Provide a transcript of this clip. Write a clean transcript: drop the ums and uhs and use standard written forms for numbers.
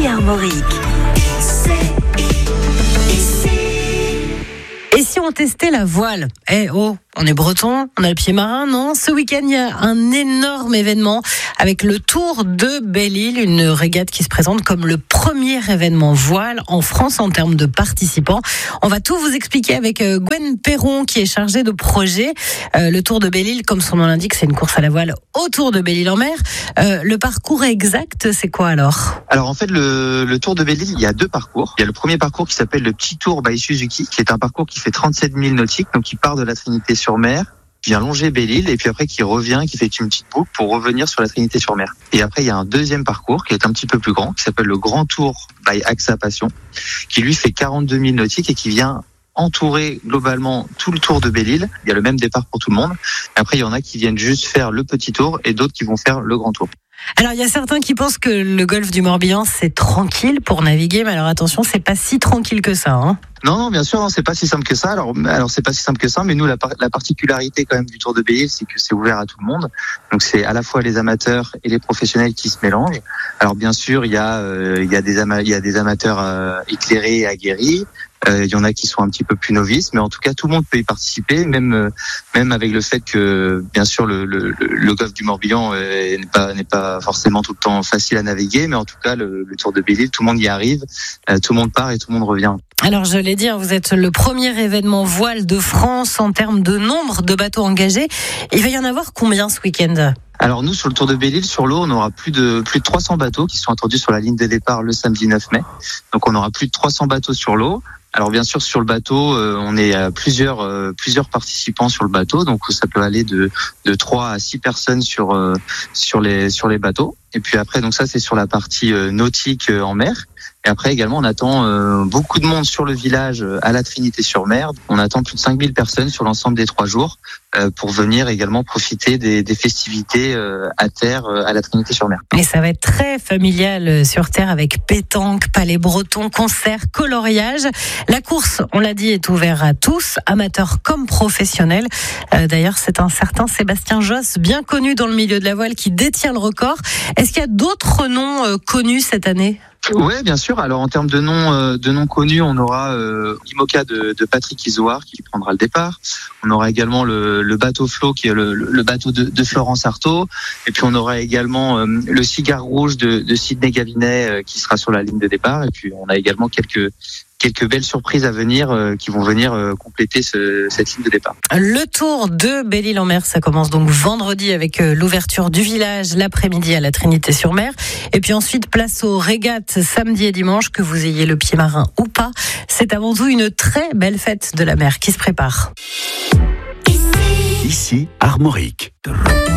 ici Armorique. Et si on testait la voile ? On est breton, on a le pied marin, non ? Ce week-end, il y a un énorme événement avec le Tour de Belle-Île, une régate qui se présente comme le premier événement voile en France en termes de participants. On va tout vous expliquer avec Gwen Perron qui est chargée de projet. Le Tour de Belle-Île, comme son nom l'indique, c'est une course à la voile autour de Belle-Île en mer. Le parcours exact, c'est quoi alors ? Alors en fait, le Tour de Belle-Île, il y a deux parcours. Il y a le premier parcours qui s'appelle le Petit Tour by Suzuki, qui est un parcours qui fait 37 000 nautiques, donc qui part de la Trinité-sur-Mer, qui vient longer Belle-Île et puis après qui revient, qui fait une petite boucle pour revenir sur la Trinité-sur-Mer. Et après, il y a un deuxième parcours qui est un petit peu plus grand, qui s'appelle le Grand Tour by AXA Passion, qui lui fait 42 000 nautiques et qui vient entourer globalement tout le tour de Belle-Île. Il y a le même départ pour tout le monde. Et après, il y en a qui viennent juste faire le petit tour et d'autres qui vont faire le grand tour. Alors, il y a certains qui pensent que le golfe du Morbihan, c'est tranquille pour naviguer, mais alors attention, c'est pas si tranquille que ça, hein. Non, bien sûr, non, c'est pas si simple que ça. Alors c'est pas si simple que ça, mais nous, la particularité quand même du Tour de Belle-Île, c'est que c'est ouvert à tout le monde. Donc c'est à la fois les amateurs et les professionnels qui se mélangent. Alors bien sûr, il y a des amateurs éclairés et aguerris. Il y en a qui sont un petit peu plus novices, mais en tout cas, tout le monde peut y participer, même avec le fait que, bien sûr, le golfe du Morbihan n'est pas forcément tout le temps facile à naviguer, mais en tout cas, le Tour de Belle-Île, tout le monde y arrive, tout le monde part et tout le monde revient. Alors, je l'ai dit, vous êtes le premier événement voile de France en termes de nombre de bateaux engagés. Il va y en avoir combien ce week-end ? Alors nous, sur le Tour de Belle-Île, sur l'eau, on aura plus de 300 bateaux qui sont attendus sur la ligne de départ le samedi 9 mai. Donc on aura plus de 300 bateaux sur l'eau. Alors bien sûr, sur le bateau, on est à plusieurs participants sur le bateau, donc ça peut aller de 3 à 6 personnes sur les bateaux. Et puis après, donc ça c'est sur la partie nautique en mer. Et après également, on attend beaucoup de monde sur le village à la Trinité-sur-Mer. On attend plus de 5000 personnes sur l'ensemble des 3 jours pour venir également profiter des festivités à terre à la Trinité-sur-Mer. Et ça va être très familial sur terre avec pétanque, palais breton, concerts, coloriage. La course, on l'a dit, est ouverte à tous, amateurs comme professionnels. D'ailleurs, c'est un certain Sébastien Josse, bien connu dans le milieu de la voile, qui détient le record. Est-ce qu'il y a d'autres noms connus cette année ? Oui, bien sûr. Alors en termes de noms connus, on aura l'IMOCA de Patrick Isoard qui prendra le départ. On aura également le bateau Flo qui est le bateau de Florence Artaud. Et puis on aura également le Cigare Rouge de Sidney Gavinet qui sera sur la ligne de départ. Et puis on a également quelques belles surprises à venir qui vont venir compléter cette ligne de départ. Le Tour de Belle-Île en mer, ça commence donc vendredi avec l'ouverture du village l'après-midi à la Trinité-sur-Mer. Et puis ensuite, place aux régates samedi et dimanche, que vous ayez le pied marin ou pas. C'est avant tout une très belle fête de la mer qui se prépare. Ici Armorique.